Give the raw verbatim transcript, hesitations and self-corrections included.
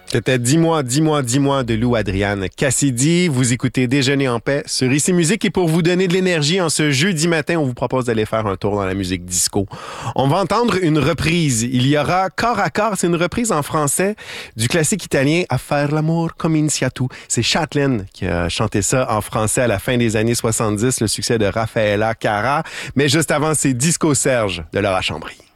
C'était Dis-moi, dis-moi, dis-moi de Lou Adriane Cassidy. Vous écoutez Déjeuner en paix sur Ici Musique et pour vous donner de l'énergie en ce jeudi matin, on vous propose d'aller faire un tour dans la musique disco. On va entendre une reprise. Il y aura Corps à corps, c'est une reprise en français du classique italien A faire l'amour comincia tu. C'est Châtelaine qui a chanté ça en français à la fin des années soixante-dix, le succès de Raffaella Cara. Mais juste avant, c'est Disco Serge de Laura Chambry.